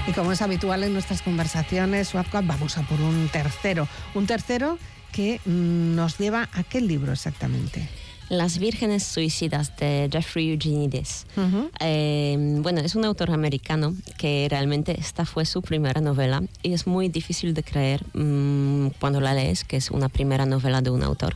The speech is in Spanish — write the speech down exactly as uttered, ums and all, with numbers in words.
Y como es habitual en nuestras conversaciones, Swapcap, vamos a por un tercero. Un tercero que mmm, nos lleva a qué libro exactamente. Las vírgenes suicidas de Jeffrey Eugenides. Uh-huh. Eh, bueno, es un autor americano que realmente esta fue su primera novela y es muy difícil de creer mmm, cuando la lees que es una primera novela de un autor.